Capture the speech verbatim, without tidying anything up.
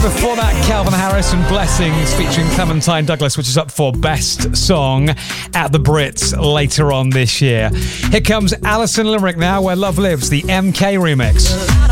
Before that, Calvin Harris and Blessings featuring Clementine Douglas, which is up for Best Song at the Brits later on this year. Here comes Alison Limerick now, Where Love Lives, the M K remix.